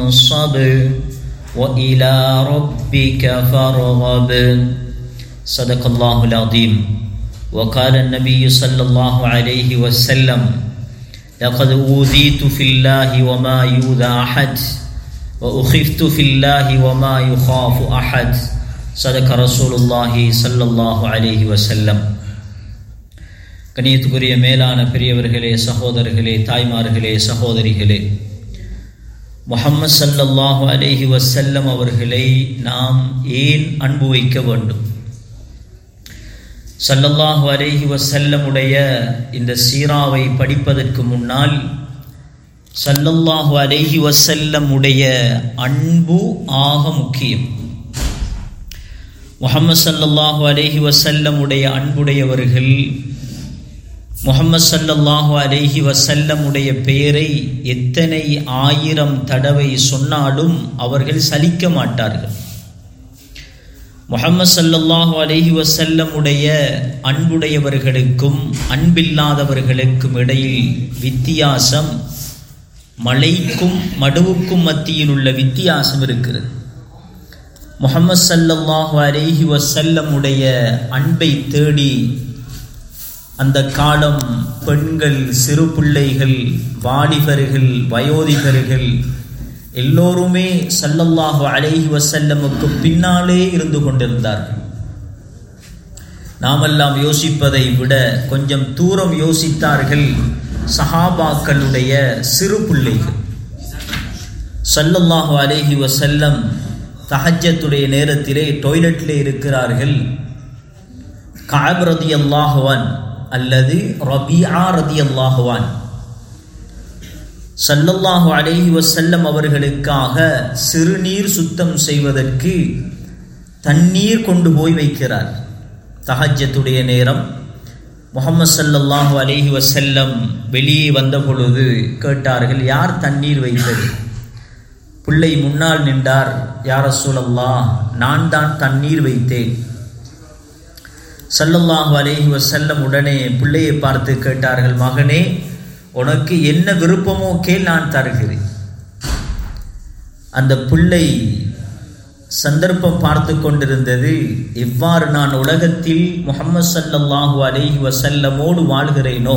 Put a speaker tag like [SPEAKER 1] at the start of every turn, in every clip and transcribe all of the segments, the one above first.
[SPEAKER 1] الصبر وإلى ربك فارغب صدق الله العظيم. وقال النبي صلى الله عليه وسلم لقد أوذيت في الله وما يؤذى أحد وأخفت في الله وما يخاف أحد صدق رسول الله صلى الله عليه وسلم. கண்ணியத்துக்குரிய மேலான பெரியவர்களே, சகோதரர்களே, தாய்மார்களே, சகோதரிகளே, முஹம்மது ஸல்லல்லாஹு அலைஹி வஸல்லம் அவர்களை நாம் ஏன் அன்பு வைக்க வேண்டும்? ஸல்லல்லாஹு அலைஹி வஸல்லம் உடைய இந்த சீராவை படிப்பதற்கு முன்னால் ஸல்லல்லாஹு அலைஹி வஸல்லம் உடைய அன்பு ஆக முக்கியம். முஹம்மது ஸல்லல்லாஹு அலைஹி வஸல்லம் உடைய அன்புடையவர்கள் முஹம்மது ஸல்லல்லாஹு அலைஹி வஸல்லம் உடைய பெயரை எத்தனை ஆயிரம் தடவை சொன்னாலும் அவர்கள் சலிக்க மாட்டார்கள். முஹம்மது ஸல்லல்லாஹு அலைஹி வஸல்லம் உடைய அன்புடையவர்களுக்கும் அன்பில்லாதவர்களுக்கும் இடையில் வித்தியாசம் மலைக்கும் மடுவுக்கும் மத்தியில் உள்ள வித்தியாசம் இருக்கிறது. முஹம்மது ஸல்லல்லாஹு அலைஹி வஸல்லம் உடைய அன்பை தேடி அந்த காலம் பெண்கள், சிறு பிள்ளைகள், வாலிபர்கள், வயோதிகர்கள் எல்லோருமே ஸல்லல்லாஹு அலைஹி வஸல்லமுக்கு பின்னாலே இருந்து கொண்டிருந்தார்கள். நாமெல்லாம் யோசிப்பதை விட கொஞ்சம் தூரம் யோசித்தார்கள் சஹாபாக்களுடைய சிறு பிள்ளைகள். ஸல்லல்லாஹு அலைஹி வஸல்லம் தஹஜ்ஜத்துடைய நேரத்திலே டாய்லெட்டிலே இருக்கிறார்கள். கஅப் ரலியல்லாஹு அன்ஹு அல்லது ரபீஆ ரலியல்லாஹு அன்ஹு ஸல்லல்லாஹு அலைஹி வஸல்லம் அவர்களுக்காக சிறுநீர் சுத்தம் செய்வதற்கு தண்ணீர் கொண்டு போய் வைக்கிறார். தஹஜ்ஜத்துடைய நேரம். முஹம்மது ஸல்லல்லாஹு அலைஹி வஸல்லம் வெளியே வந்த பொழுது கேட்டார்கள், யார் தண்ணீர் வைத்தது? பிள்ளை முன்னால் நின்றார். யா ரசூலல்லாஹ், நான் தான் தண்ணீர் வைத்தேன். ஸல்லல்லாஹு அலைஹி வஸல்லம் உடனே பிள்ளையை பார்த்து கேட்டார்கள், மகனே, உனக்கு என்ன விருப்பமோ கேள், நான் தருகிறேன். அந்த பிள்ளை சந்தர்ப்பம் பார்த்து கொண்டிருந்தது, எவ்வாறு நான் உலகத்தில் முஹம்மது ஸல்லல்லாஹு அலைஹி வஸல்லமோடு வாழ்கிறேனோ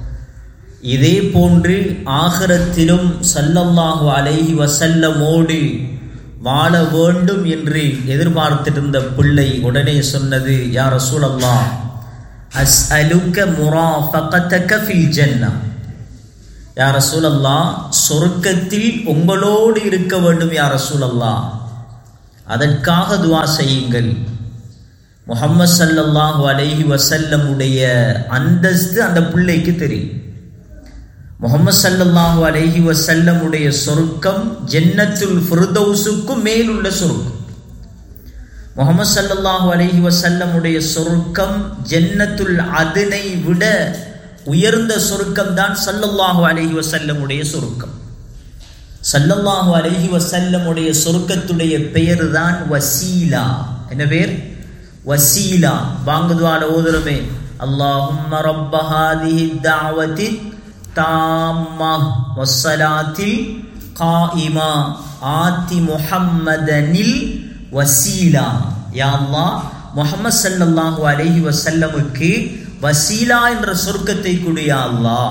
[SPEAKER 1] இதே போன்று ஆகிரத்திலும் ஸல்லல்லாஹு அலைஹி வஸல்லமோடு வாழ வேண்டும் என்று எதிர்பார்த்திருந்த பிள்ளை உடனே சொன்னது, யா ரசூலல்லாஹ், அஸ்அலுக முராஃபகதக ஃபில் ஜன்னah. யா ரசூலல்லாஹ், சொர்க்கத்தில் உங்களோடு இருக்க வேண்டும் யா ரசூலல்லாஹ், அதற்காக துஆ செய்யுங்கள். முஹம்மது ஸல்லல்லாஹு அலைஹி வஸல்லம் உடைய அந்தஸ்து அந்த பிள்ளைக்கு தெரியும். முஹம்மது ஸல்லல்லாஹு அலைஹி வஸல்லம் உடைய சொர்க்கம் ஜன்னத்துல் ஃபிர்தௌஸுக்கு மேலுள்ள சொர்க்கம். முஹம்மது ஸல்லல்லாஹு அலைஹி வஸல்லம் உடைய சொர்க்கம் ஜன்னத்துல் அத்னை விட உயர்ந்த சொர்க்கம் தான் ஸல்லல்லாஹு அலைஹி வஸல்லம் உடைய சொர்க்கம். ஸல்லல்லாஹு அலைஹி வஸல்லம் உடைய சொர்க்கத்துடைய பெயர் தான் வசீலா. என்ன பேர்? வசீலா. வாங்குதுவால ஓதுறமே, அல்லாஹும்ம ரப்ப ஹாதிஹி தஅவதி தாம்மா வஸ்ஸலாத்தில் காயிமா ஆதி முஹம்மதனில் வசீலா. யா அல்லாஹ், முஹம்மது ஸல்லல்லாஹு அலைஹி வஸல்லமுக்கு வசீலா என்ற சொர்க்கத்தை கொடு யா அல்லாஹ்.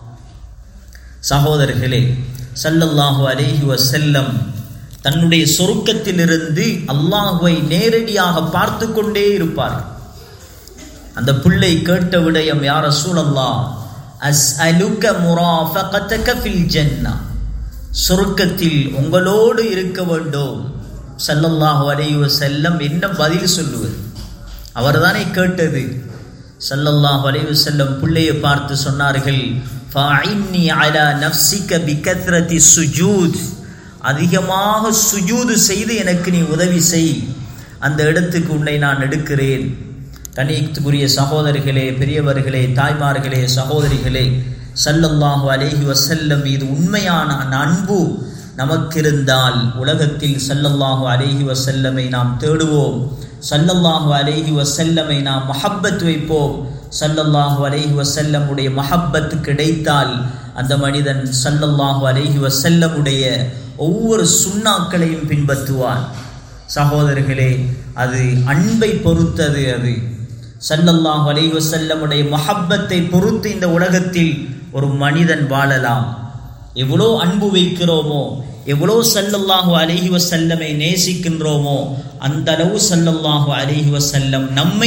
[SPEAKER 1] சகோதரர்களே, ஸல்லல்லாஹு அலைஹி வஸல்லம் தன்னுடைய சொர்க்கத்திலிருந்து அல்லாஹ்வை நேரடியாக பார்த்து கொண்டே இருப்பார். அந்த பிள்ளை கேட்ட விடயம், யா ரசூலல்லாஹ், அஸ்அலுக முராஃபகதக ஃபில் ஜன்னah, சொர்க்கத்தில் உங்களோடு இருக்க வேண்டும். ஸல்லல்லாஹு அலைஹி வஸல்லம் என்ன பதில் சொல்லுவது? அவர்தானே கேட்டது. ஸல்லல்லாஹு அலைஹி வஸல்லம் பிள்ளையை பார்த்து சொன்னார்கள், ஃபஇன்னி அலா நஃப்ஸிக பிகத்ரதி சுஜூத், அதிகமாக சுஜூது செய்து எனக்கு நீ உதவி செய், அந்த இடத்துக்கு உன்னை நான் எடுக்கிறேன். கண்ணியத்துக்குரிய சகோதரிகளே, பெரியவர்களே, தாய்மார்களே, சகோதரிகளே, ஸல்லல்லாஹு அலைஹி வஸல்லம் மீது உண்மையான அன்பு நமக்கிருந்தால் உலகத்தில் ஸல்லல்லாஹு அலைஹி வஸல்லமை நாம் தேடுவோம். ஸல்லல்லாஹு அலைஹி வஸல்லமை நாம் மஹப்பத் வைப்போம். ஸல்லல்லாஹு அலைஹி வஸல்லம் உடைய மஹப்பத் கிடைத்தால் அந்த மனிதன் ஸல்லல்லாஹு அலைஹி வஸல்லம் உடைய ஒவ்வொரு சுன்னாக்களையும் பின்பற்றுவார். சகோதரர்களே, அது அன்பை பொறுத்தது. அது ஸல்லல்லாஹு அலைஹி வஸல்லமுடைய மஹப்பத்தை பொறுத்து இந்த உலகத்தில் ஒரு மனிதன் வாழலாம். எவ்வளோ அன்பு வைக்கிறோமோ, எவ்வளோ ஸல்லல்லாஹு அலைஹி வஸல்லமை நேசிக்கின்றோமோ, அந்த அளவு ஸல்லல்லாஹு அலைஹி வஸல்லம் நம்மை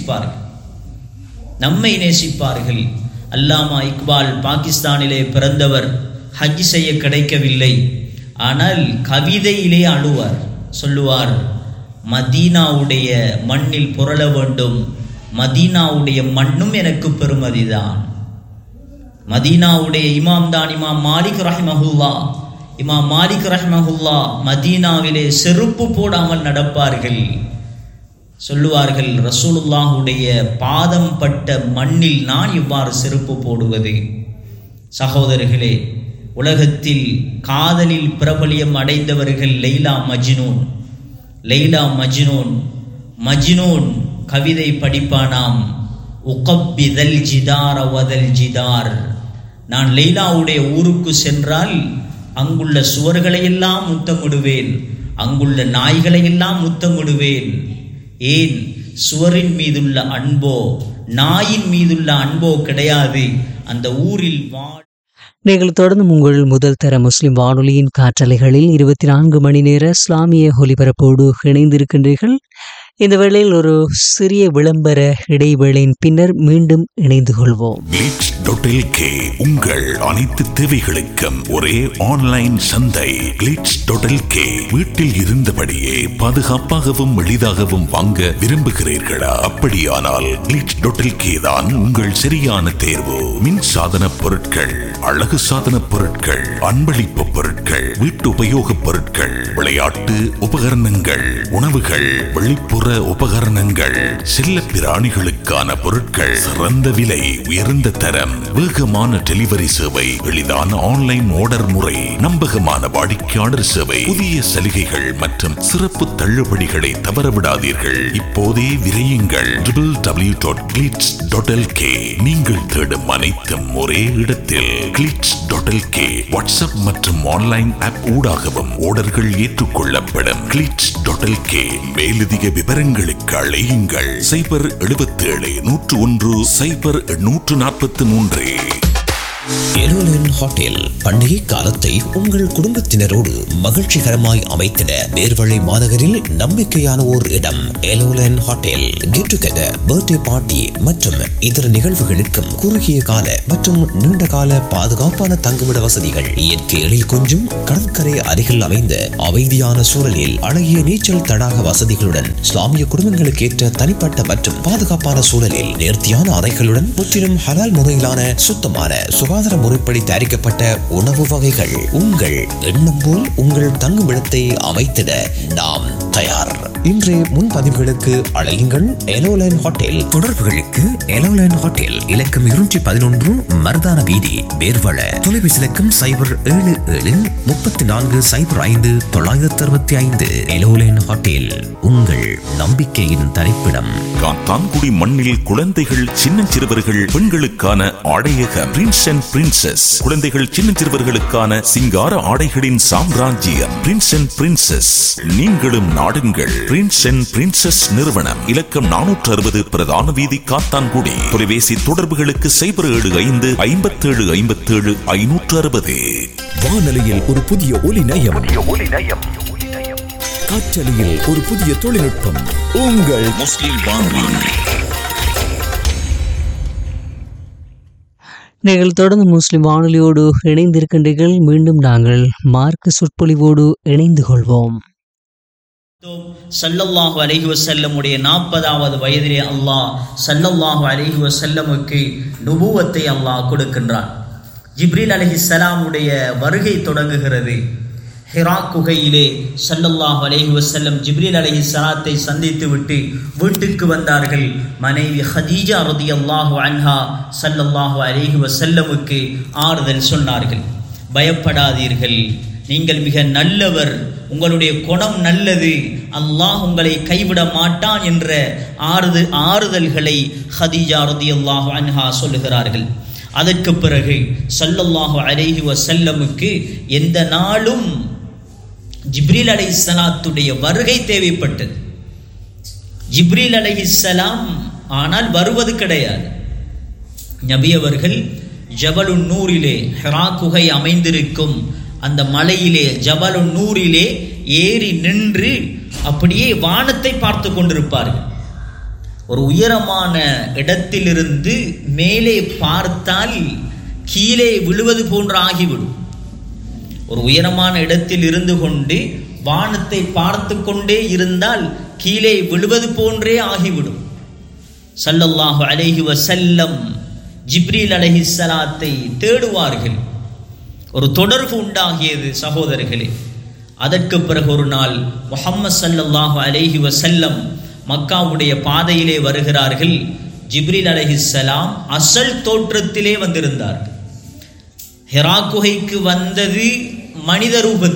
[SPEAKER 1] நேசிப்பார்கள். அல்லாமா இக்பால் பாகிஸ்தானிலே பிறந்தவர், ஹஜ் செய்ய கிடைக்கவில்லை. ஆனால் கவிதையிலே அழுவார். சொல்லுவார், மதீனாவுடைய மண்ணில் புரள வேண்டும், மதீனாவுடைய மண்ணும் எனக்கு பெருமதிதான். மதீனாவுடைய இமாம் தான் இமாம் மாலிக் ரஹ்மஹுல்லா. இமாம் மாலிக் ரஹ்மஹுல்லா மதீனாவிலே செருப்பு போடாமல் நடப்பார்கள். சொல்லுவார்கள், ரசூலுல்லாஹுடைய பாதம் பட்ட மண்ணில் நான் இவ்வாறு செருப்பு போடுவது. சகோதரர்களே, உலகத்தில் காதலில் பிரபலியம் அடைந்தவர்கள் லைலா மஜ்னூன். மஜ்னூன் கவிதை படிப்பானாம், உகப்பிதல் ஜிதார வதல் ஜிதார். நான் லைலாவுடைய ஊருக்கு சென்றால் அங்குள்ள சுவர்களையெல்லாம் முத்தமிடுவேன், அங்குள்ள நாய்களையெல்லாம் முத்தமிடுவேன். ஏன்? சுவரின் மீதுள்ள அன்போ நாயின் மீதுள்ள அன்போ கிடையாது. அந்த ஊரில்
[SPEAKER 2] நீங்கள் தொடர்ந்து உங்கள் முதல் தர முஸ்லிம் வானொலியின் காற்றலைகளில் 24 மணி நேர இஸ்லாமிய ஒலிபரப்போடு இணைந்திருக்கின்றீர்கள். இந்த வேளையில் ஒரு சிறிய விளம்பர இடைவேளையின் பின்னர் மீண்டும் இணைந்து கொள்வோம்.
[SPEAKER 3] Glitch.lk உங்கள் அனைத்து தேவைகளுக்கும் ஒரே ஆன்லைன் சந்தை. Glitch.lk. வீட்டில் இருந்தபடியே பாதுகாப்பாகவும் எளிதாகவும் வாங்க விரும்புகிறீர்களா? அப்படியானால் Glitch.lk தான் உங்கள் சரியான தேர்வு. மின் சாதன பொருட்கள், அழகு சாதன பொருட்கள், அன்பளிப்பு பொருட்கள், வீட்டு உபயோக பொருட்கள், விளையாட்டு உபகரணங்கள், உணவுகள், வெளிப்புற உபகரணங்கள், செல்ல பிராணிகளுக்கான பொருட்கள், சிறந்த விலை, உயர்ந்த தரம், வேகமான டெலிவரி சேவை, எளிதான ஆன்லைன் ஆர்டர் முறை, நம்பகமான வாடிக்கையாளர் சேவை, புதிய சலுகைகள் மற்றும் சிறப்பு தள்ளுபடிகளை தவறவிடாதீர்கள். இப்போதே விரையுங்கள். www.glitch.lk. நீங்கள் தேடும் அனைத்தும் ஒரே இடத்தில். glitch.lk. வாட்ஸ்அப் மற்றும் ஆன்லைன் ஆப் ஊடாகவும் ஆர்டர்கள் ஏற்றுக்கொள்ளப்படும். glitch.lk. மேலதிக விவரங்களுக்கு அழையுங்கள் 077 101 0143.
[SPEAKER 4] எலோலன் ஹோட்டல் பண்டிகை காலத்தை உங்கள் குடும்பத்தினரோடு மகிழ்ச்சிகரமாய் அமைத்திட நேர்வழி மாநகரில் நம்பிக்கையான ஓர் இடம். எலோலன் hotel. Get together, birthday party மற்றும் இதர நிகழ்வுகளுக்கும் குறுகிய கால மற்றும் நீண்ட கால பாதுகாப்பான தங்குமிட வசதிகள், இயற்கை எழில் கொஞ்சும் கடற்கரை அருகில் அமைந்த அமைதியான சூழலில் அழகிய நீச்சல் தடாக வசதிகளுடன், இஸ்லாமிய குடும்பங்களுக்கு ஏற்ற தனிப்பட்ட மற்றும் பாதுகாப்பான சூழலில் நேர்த்தியான அறைகளுடன், முற்றிலும் ஹலால் முறையிலான சுத்தமான சுகாதார முறைப்படி தயாரிக்கப்பட்ட உணவு வகைகள். உங்கள் எண்ணம் போல் உங்கள் தங்குமிடத்தை அமைத்திட நாம் தயார். இன்றைய முன்பதிவுகளுக்கு அழையுங்கள் எலோலைன் ஹோட்டல். தொடர்புகளுக்கு எலோலைன் ஹோட்டல், இலக்கம் 211 மர்தான வீதி, வேர்வள. தொலைபேசி இலக்கம் 0773405 எலோலைன் ஹோட்டல், உங்கள் நம்பிக்கையின் தரிப்பிடம்.
[SPEAKER 3] காத்தான்குடி மண்ணில் குழந்தைகள், சின்னஞ்சிறுவர்கள், பெண்களுக்கான ஆடையகம் பிரின்ஸ் அண்ட் பிரின்சஸ். குழந்தைகள், சின்னஞ்சிறுவர்களுக்கான சிங்கார ஆடைகளின் சாம்ராஜ்யம் பிரின்ஸ் அண்ட் பிரின்சஸ். நீங்களும் நாடுங்கள். பிரின்ஸ் அண்ட் பிரின்சஸ் நிறுவனம், இலக்கம் 460 பிரதான வீதி, காத்தான்குடி. தொலைபேசி தொடர்புகளுக்கு 075 57 560.
[SPEAKER 4] வானொலியில் ஒரு புதிய ஒலி நயம், காற்றலையில் ஒரு புதிய தொழில்நுட்பம். உங்கள் முஸ்லிம் வானொலி.
[SPEAKER 2] நீங்கள் தொடர்ந்து முஸ்லிம் வானொலியோடு இணைந்திருக்கின்றீர்கள். மீண்டும் நாங்கள் மார்க்க சொற்பொழிவோடு இணைந்து கொள்வோம்.
[SPEAKER 1] ஸல்லல்லாஹு அலைஹி வஸல்லமுடைய 40வது வயதிலே அல்லாஹ் ஸல்லல்லாஹு அலைஹி வஸல்லமுக்கு நுபுவத்தை அல்லாஹ் கொடுக்கின்றான். ஜிப்ரீல் அலைஹிஸ்ஸலாமுடைய வருகை தொடங்குகிறது. ஹிரா குகையிலே ஸல்லல்லாஹு அலைஹி வஸல்லம் ஜிப்ரீல் அலைஹிஸ்ஸலாத்தை சந்தித்து விட்டு வீட்டுக்கு வந்தார்கள். மனைவி ஹதீஜா ரலியல்லாஹு அன்ஹா ஸல்லல்லாஹு அலைஹி வஸல்லமுக்கு ஆறுதல் சொன்னார்கள். பயப்படாதீர்கள், நீங்கள் மிக நல்லவர், உங்களுடைய குணம் நல்லது, அல்லாஹ் உங்களை கைவிட மாட்டான் என்ற ஆறுதல்களை ஹதீஜா ரலியல்லாஹு அன்ஹா சொல்லுகிறார்கள். அதற்கு பிறகு ஸல்லல்லாஹு அலைஹி வஸல்லமுக்கு எந்த நாளும் ஜிப்ரீல் அலைஹிஸ்ஸலாத்துடைய வருகை தேவைப்பட்டது. ஜிப்ரீல் அலைஹிஸ்ஸலாம் ஆனால் வருவது கிடையாது. நபி அவர்கள் ஜபலுன் நூரிலே, ஹிரா குகை அமைந்திருக்கும் அந்த மலையிலே ஜபலுன் நூரிலே ஏறி நின்று அப்படியே வானத்தை பார்த்து கொண்டிருப்பார்கள். ஒரு உயரமான இடத்திலிருந்து மேலே பார்த்தால் கீழே விழுவது போன்று ஆகிவிடும். ஒரு உயரமான இடத்தில் இருந்து கொண்டு வானத்தை பார்த்து கொண்டே இருந்தால் கீழே விழுவது போன்றே ஆகிவிடும். ஸல்லல்லாஹு அலைஹி வஸல்லம் ஜிப்ரீல் அலைஹிஸ்ஸலாத்தை தேடுவார்கள். ஒரு தொடர்பு உண்டாகியது சகோதரர்களே. அதற்கு பிறகு ஒரு நாள் முஹம்மது ஸல்லல்லாஹு அலைஹி வஸல்லம் மக்காவுடைய பாதையிலே வருகிறார்கள். ஜிப்ரீல் அலைஹிஸ்ஸலாம் அசல் தோற்றத்திலே வந்திருந்தார்கள். ஹிரா குகைக்கு வந்தது மனித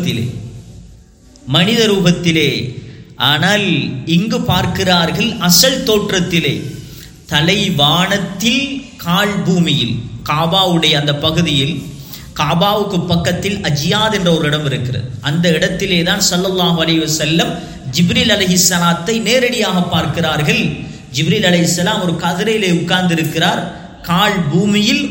[SPEAKER 1] ரூபத்திலே, ஆனால் இங்கு பார்க்கிறார்கள் அசல் தோற்றத்திலே, தலை வானத்தில் கால் பூமியில். காபாவுடைய அந்த பகுதியில், காபாவுக்கு பக்கத்தில் அஜியாத் என்ற ஒரு இடம் இருக்கிறது. அந்த இடத்திலே தான் ஸல்லல்லாஹு அலைஹி வஸல்லம் ஜிப்ரீல் அலைஹிஸ்ஸலாத்தை நேரடியாக பார்க்கிறார்கள். ஜிப்ரீல் அலைஹிஸ்ஸலாம் ஒரு கதிரையிலே உட்கார்ந்திருக்கிறார். கால் பூமியில்,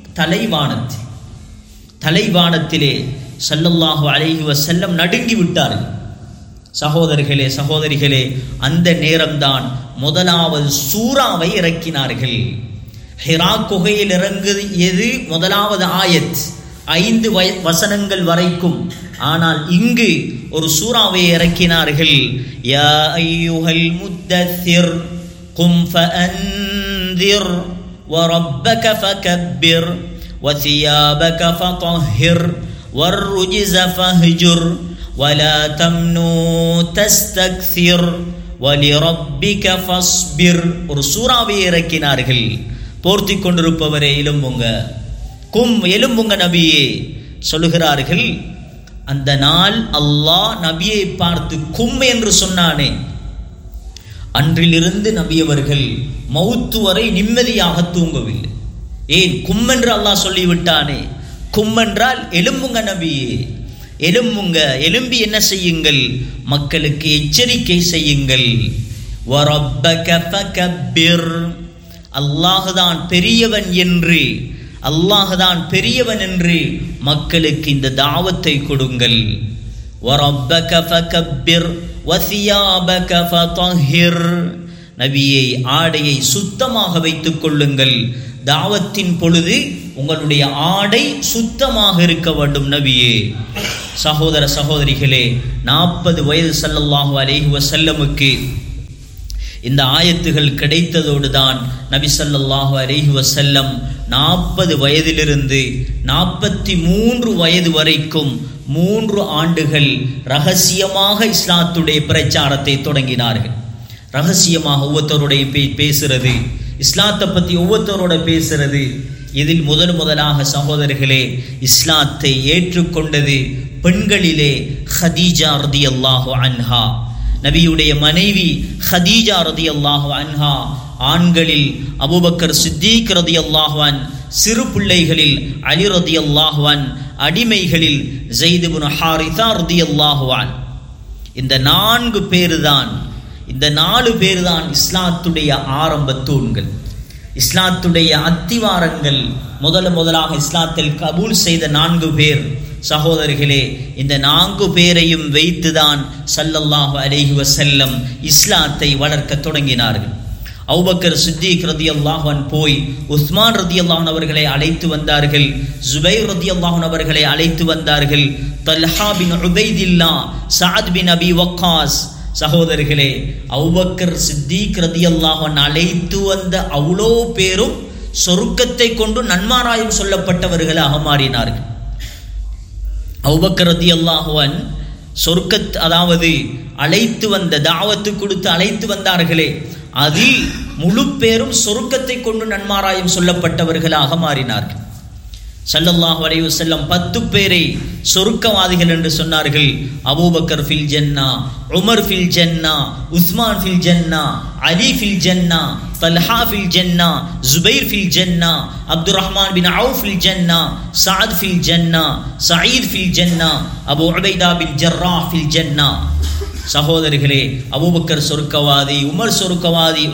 [SPEAKER 1] தலைவானத்திலே ஸல்லல்லாஹு அலைஹி வஸல்லம் நடுங்கி விட்டார்கள். சகோதரிகளே, அந்த நேரம்தான் முதலாவது சூறாவை இறக்கினார்கள். ஹிரா குகையில் இறங்கியது முதலாவது ஆயத், 5 வசனங்கள் வரைக்கும். ஆனால் இங்கு ஒரு சூறாவை இறக்கினார்கள். யா அய்யுஹல் முத்தத்திர் கும் ஃபஅன்திர் வரப்பக ஃபகப்பிர் வசியாபக ஃபதஹிர் வர்ருஜ்ஸ ஃபஹ்ஜுர் வலா தம்னு தஸ்தக்சிர் வலிரப்பிக ஃபஸ்பிர். ஒரு சூறாவை இறக்கினார்கள். போர்த்தி கொண்டிருப்பவரே எலும்புங்க, எலும்புங்க நபியே சொல்லுகிறார்கள். அந்த நாள் அல்லாஹ் நபியை பார்த்து கும் என்று சொன்னானே, அன்றிலிருந்து நபியவர்கள் மௌத்து வரை நிம்மதியாக தூங்கவில்லை. ஏன்? கும் என்று அல்லாஹ் சொல்லிவிட்டானே. கும் என்றால் எலும்புங்க நபியே, எலும்புங்க, எலும்பி என்ன செய்யுங்கள்? மக்களுக்கு எச்சரிக்கை செய்யுங்கள். வரப்பக ஃபகப்பிர், அல்லாஹ்தான் பெரியவன் என்று மக்களுக்கு இந்த தாவத்தை கொடுங்கள். வரப்பக ஃபகப்பிர் வசியாபக ஃபதஹிர், நபியை ஆடையை சுத்தமாக வைத்துக் கொள்ளுங்கள். தாவத்தின் பொழுது உங்களுடைய ஆடை சுத்தமாக இருக்க வேண்டும் நபியே. சகோதரிகளே, 40 வயது ஸல்லல்லாஹு அலைஹி வஸல்லமுக்கு இந்த ஆயத்துகள் கிடைத்ததோடு தான் நபி ஸல்லல்லாஹு அலைஹி வஸல்லம் 40 வயதிலிருந்து 43 வயது வரைக்கும் 3 ஆண்டுகள் ரகசியமாக இஸ்லாத்துடைய பிரச்சாரத்தை தொடங்கினார்கள். ரகசியமாக ஒவ்வொருத்தருடைய பேசுறது, இஸ்லாத்தை பற்றி ஒவ்வொருத்தரோட பேசுறது. இதில் முதலாக சகோதரர்களே இஸ்லாத்தை ஏற்றுக்கொண்டது பெண்களிலே ஹதீஜா ரலியல்லாஹு அன்ஹா, நபியுடைய மனைவி ஹதீஜா ரலியல்லாஹு அன்ஹா. ஆண்களில் அபூபக்கர் சித்தீக் ரலியல்லாஹு அன், சிறு பிள்ளைகளில் அலி ரலியல்லாஹு அன், அடிமைகளில் ஸைத் இப்னு ஹாரிஸா ரலியல்லாஹு அன். இந்த 4 பேர் தான் இஸ்லாத்துடைய ஆரம்ப தூண்கள், இஸ்லாத்துடைய அத்திவாரங்கள். முதலாக இஸ்லாத்தில் கபூல் செய்த 4 பேர் சகோதரிகளே. இந்த 4 பேரையும் வைத்துதான் ஸல்லல்லாஹு அலைஹி வஸல்லம் இஸ்லாத்தை வளர்க்க தொடங்கினார்கள். அபூபக்கர் சித்தீக் ரலியல்லாஹு அன்ஹு போய் உஸ்மான் ரலியல்லாஹு அன்ஹு அவர்களை அழைத்து வந்தார்கள். ஜுபைர் ரலியல்லாஹு அன்ஹு அவர்களை அழைத்து வந்தார்கள். தல்ஹா பின் உபைதில்லா, சஅத் பின் அபி வக்காஸ். சகோதரர்களே, அபூபக்கர் சித்தீக் ரலியல்லாஹு அன்ஹு அழைத்து வந்த அவ்வளோ பேரும் சொர்க்கத்தை கொண்டு நன்மாராயம் சொல்லப்பட்டவர்களாக மாறினார்கள். அபூபக்கர் ரலியல்லாஹு அன்ஹு சொர்க்கத், அதாவது அழைத்து வந்த தாவத்து கொடுத்து அழைத்து வந்தார்களே, அதில் முழு பேரும் சொர்க்கத்தை கொண்டு நன்மாராயம் சொல்லப்பட்டவர்களாக மாறினார்கள். ஸல்லல்லாஹு அலைஹி வஸல்லம் 10 பேரை சொர்க்கவாதிகள் என்று சொன்னார்கள். அபூபக்கர் ஃபில் ஜன்னா, உமர் ஃபில் ஜன்னா, உஸ்மான் ஃபில் ஜன்னா, அலி ஃபில் ஜன்னா, தல்ஹா ஃபில் ஜன்னா, ஜுபைர் ஃபில் ஜன்னா, அப்துர் ரஹ்மான் பின் அவுஃப் ஃபில் ஜன்னா, சஅத் ஃபில் ஜன்னா, சயீத் ஃபில் ஜன்னா, அபூ உபைதா பின் ஜர்ராஹ் ஃபில் ஜன்னா. சகோதரிகளே, அபூபக்கர் சொர்க்கவாதி, உமர் சொர்க்கவாதி,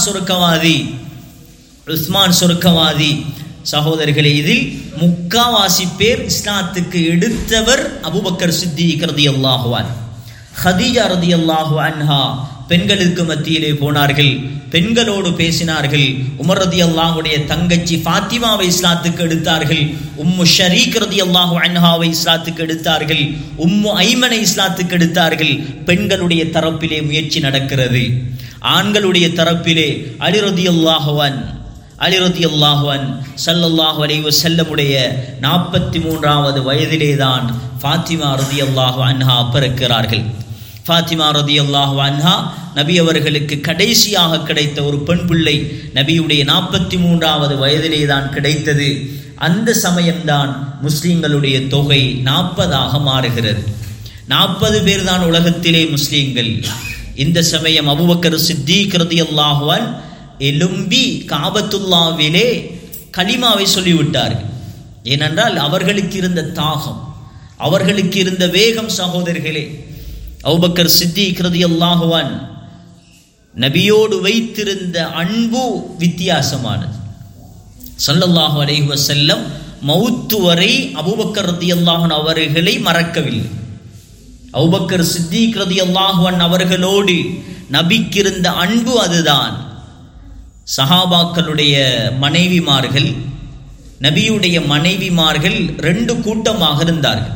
[SPEAKER 1] உஸ்மான் சொர்க்கவாதி. சகோதரிகளே, இதில் முக்காவாசி பேர் இஸ்லாத்துக்கு எடுத்தவர் அபூபக்கர் சித்திக் ரலியல்லாஹு அன்ஹு. ஹதீஜா ரலியல்லாஹு அன்ஹா பெண்களுக்கு மத்தியிலே போனார்கள், பெண்களோடு பேசினார்கள். உமர் ரலியல்லாஹுடைய தங்கச்சி ஃபாத்திமாவை இஸ்லாத்துக்கு எடுத்தார்கள். உம்மு ஷரீக் ரலியல்லாஹு அன்ஹாவை இஸ்லாத்துக்கு எடுத்தார்கள். உம்மு ஐமனை இஸ்லாத்துக்கு எடுத்தார்கள். பெண்களுடைய தரப்பிலே முயற்சி நடக்கிறது. ஆண்களுடைய தரப்பிலே அலி ரலியல்லாஹு அன்ஹு ஸல்லல்லாஹு அலைஹி வஸல்லமுடைய 43வது வயதிலே தான் ஃபாத்திமா ரலியல்லாஹு அன்ஹா பிறக்கிறார்கள். ஃபாத்திமா ரலியல்லாஹு அன்ஹா நபி அவர்களுக்கு கடைசியாக கிடைத்த ஒரு பெண் பிள்ளை. நபியுடைய 43வது வயதிலே தான் கிடைத்தது. அந்த சமயம்தான் முஸ்லிம்களுடைய தொகை 40ஆக மாறுகிறது. 40 பேர் தான் உலகத்திலே முஸ்லிம்கள். இந்த சமயம் அபூபக்கர் சித்திக் ரலியல்லாஹு அன்ஹு எலும்பி காபத்துல்லாவிலே கலிமாவை சொல்லிவிட்டார்கள். ஏனென்றால் அவர்களுக்கு இருந்த தாகம், அவர்களுக்கு இருந்த வேகம். சகோதரர்களே, அபூபக்கர் சித்திக் ரலியல்லாஹு அன்ஹு நபியோடு வைத்திருந்த அன்பு வித்தியாசமானது. ஸல்லல்லாஹு அலைஹி வஸல்லம் மௌத்து வரை அபூபக்கர் ரலியல்லாஹு அன்ஹு அவர்களை மறக்கவில்லை. அபூபக்கர் சித்திக் ரலியல்லாஹு அன்ஹு அவர்களோடு நபிக்கு இருந்த அன்பு அதுதான். சஹாபாக்களுடைய மனைவிமார்கள், நபியுடைய மனைவிமார்கள் 2 கூட்டமாக இருந்தார்கள்.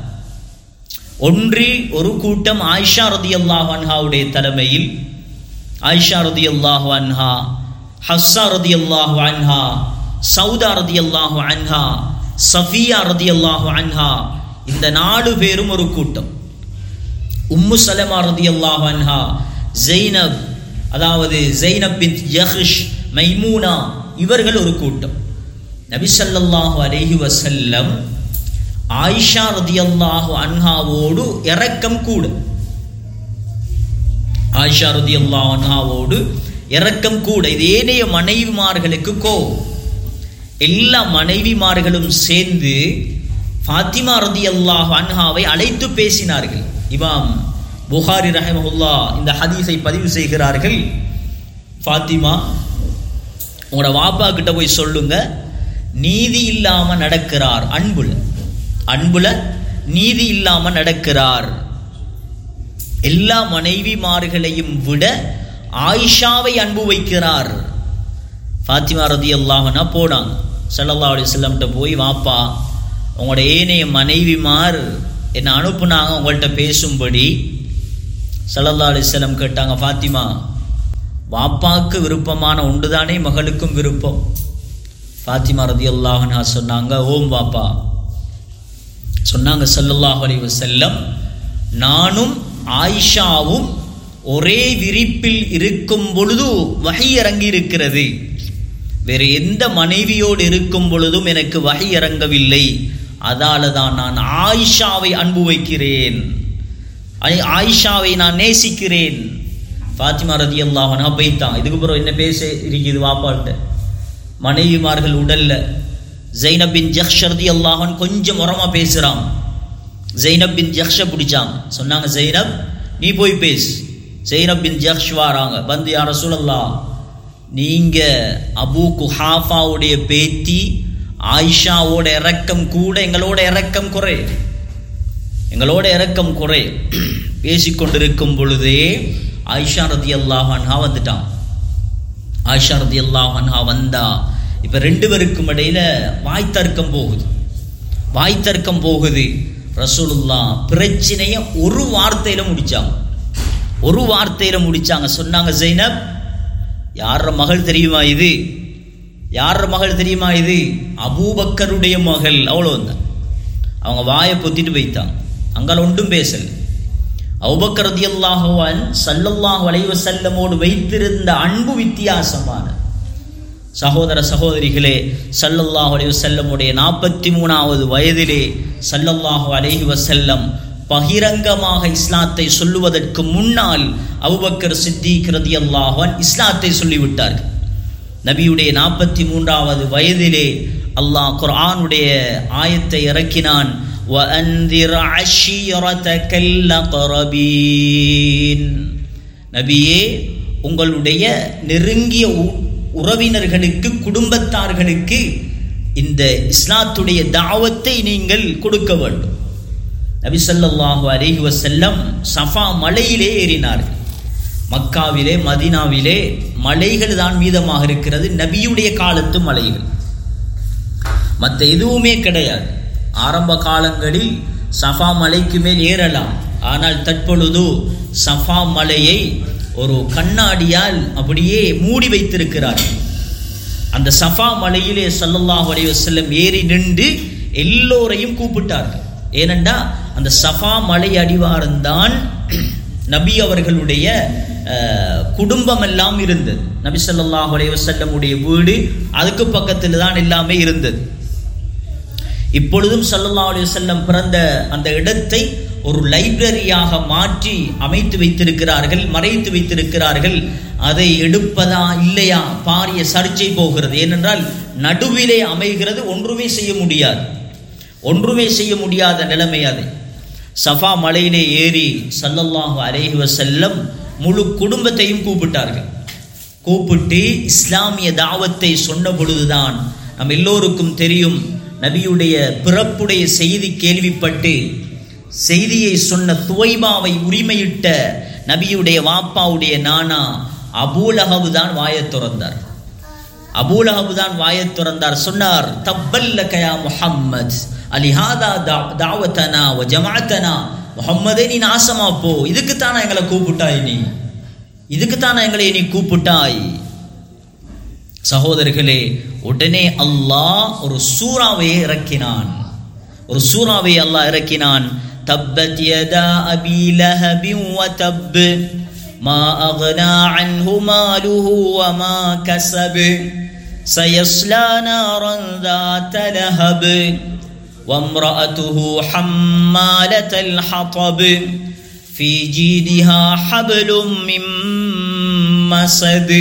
[SPEAKER 1] ஒரு கூட்டம் ஆயிஷா ரலியல்லாஹு அன்ஹாவுடைய தலைமையில், ஆயிஷா ரலியல்லாஹு அன்ஹா, ஹஃப்ஸா ரலியல்லாஹு அன்ஹா, சௌதா ரலியல்லாஹு அன்ஹா, சஃபியா ரலியல்லாஹு அன்ஹா, இந்த 4 பேரும் ஒரு கூட்டம். உம்மு சலமா ரலியல்லாஹு அன்ஹா, ஜைனப், அதாவது ஜைனப் பின்த் ஜஹ்ஷ், மைமூனா, இவர்கள் ஒரு கூட்டம். நபி ஸல்லல்லாஹு அலைஹி வஸல்லம் ஆயிஷா ரலியல்லாஹு அன்ஹாவோடு இரக்கம் கூட, ஆயிஷா ரலியல்லாஹு அன்ஹாவோடு இரக்கம் கூட. இது ஏனைய மனைவிமார்களுக்கு கோபம். எல்லா மனைவிமார்களும் சேர்ந்து ஃபாத்திமா ரலியல்லாஹு அன்ஹாவை அழைத்து பேசினார்கள். இமாம் புகாரி ரஹிமஹுல்லாஹ் இந்த ஹதீஸை பதிவு செய்கிறார்கள். ஃபாத்திமா, உங்களோட வாப்பா கிட்ட போய் சொல்லுங்க, நீதி இல்லாம நடக்கிறார், அன்புல நீதி இல்லாம நடக்கிறார். எல்லா மனைவிமார்களையும் விட ஆயிஷாவை அன்பு வைக்கிறார். ஃபாத்திமா ரலியல்லாஹு அன்ஹா போனாங்க. ஸல்லல்லாஹு அலைஹி வஸல்லம் கிட்ட போய், வாப்பா, உங்களோட ஏனைய மனைவிமார் என்னை அனுப்புனாங்க உங்கள்கிட்ட பேசும்படி. ஸல்லல்லாஹு அலைஹி வஸல்லம் கேட்டாங்க, ஃபாத்திமா, வாப்பாக்கு விருப்பமான ஒன்றுதானே மகளுக்கும் விருப்பம்? ஃபாத்திமா ரலியல்லாஹு அன்ஹா சொன்னாங்க, ஓம் வாப்பா. சொன்னாங்க ஸல்லல்லாஹு அலைஹி வஸல்லம், நானும் ஆயிஷாவும் ஒரே விரிப்பில் இருக்கும் பொழுது வஹி இறங்கி இருக்கிறது. வேறு எந்த மனைவியோடு இருக்கும் பொழுதும் எனக்கு வஹி இறங்கவில்லை. அதால தான் நான் ஆயிஷாவை அன்பு வைக்கிறேன், ஆயிஷாவை நான் நேசிக்கிறேன். ஃபாத்திமா ரலியல்லாஹு அன்ஹா போய்தான். இதுக்கு பிறகு என்ன பேச இருக்குது வாப்பாட்ட? மனைவிமார்கள் உடல்ல ஜைனப் பின் ஜஹ்ஷ் ரலியல்லாஹு அன்ஹு கொஞ்சம் உரமா பேசுறான். ஜைனப் பின் ஜஹ்ஷை பிடிச்சாங்க. சொன்னாங்க, ஜைனப் நீ போய் பேசு. ஜைனப் பின் ஜஹ்ஷ் வாராங்க. வந்து, யா ரசூலல்லாஹ், நீங்க அபூ குஹாஃபாவுடைய பேத்தி ஆயிஷாவோட இரக்கம் கூட, எங்களோட இரக்கம் குறை. பேசிக்கொண்டிருக்கும் பொழுதே ஆயிஷா ரலியல்லாஹு அன்ஹா வந்துட்டான். ஆயிஷா ரலியல்லாஹு அன்ஹா வந்தா இப்ப 2 பேருக்கும் இடையில வாய் தர்க்கம் போகுது. ரசூலுல்லாஹ் பிரச்சனைய ஒரு வார்த்தையில முடிச்சாங்க. சொன்னாங்க, ஜைனப், யார மகள் தெரியுமா இது? அபூபக்கருடைய மகள். அவ்வளவுதான். அவங்க வாயை பொத்திட்டு போய்த்தாங்க. அங்கால ஒன்றும் பேசல. அபூபக்கர் ரலியல்லாஹு அன்ஹு ஸல்லல்லாஹு அலைஹி வஸல்லமோடு வைத்திருந்த அன்பு வித்தியாசமானது. சகோதர சகோதரிகளே, ஸல்லல்லாஹு அலைஹி வஸல்லமுடைய 43வது வயதிலே ஸல்லல்லாஹு அலைஹி வஸல்லம் பகிரங்கமாக இஸ்லாத்தை சொல்லுவதற்கு முன்னால் அபூபக்கர் சித்திக் ரலியல்லாஹு அன்ஹு இஸ்லாத்தை சொல்லிவிட்டார்கள். நபியுடைய 43வது வயதிலே அல்லாஹ் குர்ஆனுடைய ஆயத்தை இறக்கினான். வஅன்திர் அஷீரதகல் அக்ரபீன். நபியே, உங்களுடைய நெருங்கிய உறவினர்களுக்கு, குடும்பத்தார்களுக்கு இந்த இஸ்லாத்துடைய தாவத்தை நீங்கள் கொடுக்க வேண்டும். நபி ஸல்லல்லாஹு அலைஹி வஸல்லம் சஃபா மலையிலே ஏறினார்கள். மக்காவிலே மதீனாவிலே மலைகள் தான் மீதமாக இருக்கிறது, நபியுடைய காலத்து மலைகள், மற்ற எதுவுமே கிடையாது. ஆரம்ப காலங்களில் சஃபா மலைக்கு மேல் ஏறலாம், ஆனால் தற்பொழுது சஃபா மலையை ஒரு கண்ணாடியால் அப்படியே மூடி வைத்திருக்கிறார்கள். அந்த சஃபா மலையிலே ஸல்லல்லாஹு அலைஹி வஸல்லம் ஏறி நின்று எல்லோரையும் கூப்பிட்டார்கள். ஏனென்றா அந்த சஃபா மலை அடிவாரம்தான் நபி அவர்களுடைய குடும்பம் எல்லாம் இருந்தது. நபி ஸல்லல்லாஹு அலைஹி வஸல்லமுடைய வீடு அதுக்கு பக்கத்தில் தான் எல்லாமே இருந்தது. இப்பொழுதும் ஸல்லல்லாஹு அலைஹி வஸல்லம் பிறந்த அந்த இடத்தை ஒரு லைப்ரரியாக மாற்றி அமைத்து வைத்திருக்கிறார்கள், மறைத்து வைத்திருக்கிறார்கள். அதை எடுப்பதா இல்லையா பாரிய சர்ச்சை போகிறது. ஏனென்றால் நடுவிலே அமைகிறது, ஒன்றுமே செய்ய முடியாது, ஒன்றுமே செய்ய முடியாத நிலைமை. அதை சஃபா மலையிலே ஏறி ஸல்லல்லாஹு அலைஹி வஸல்லம் முழு குடும்பத்தையும் கூப்பிட்டார்கள். கூப்பிட்டு இஸ்லாமிய தாவத்தை சொன்ன பொழுதுதான் நம் எல்லோருக்கும் தெரியும், நபியுடைய பிறப்புடைய செய்தி கேள்விப்பட்டு செய்தியை சொன்ன துவைபாவை உரிமையிட்ட நபியுடைய வாப்பாவுடைய நானா அபூலஹப் தான் வாயத் துறந்தார். அபூலஹப் தான் வாயத் துறந்தார். சொன்னார், தப்பல்லக யா முஹம்மத் அலிஹாதா தாவத்தனா வ ஜமாஅத்தனா. முஹம்மதே, நீ நாசமா போ, இதுக்குத்தானா எங்களை கூப்பிட்டாய், நீ இதுக்குத்தானா எங்களை நீ கூப்பிட்டாய். சகோதரர்களே, உடனே அல்லாஹ் ஒரு சூறாவை இறக்கினான். ஒரு சூறாவை அல்லாஹ் இறக்கினான். தப்பத் யதா அபீ லஹபின் வ தப் மா அக்னா அன்ஹு மாலுஹு வ மா கஸப் சயஸ்லா நாரன் ذات லஹப் وامرأته حمالة الحطب في جيدها حبل من مسد.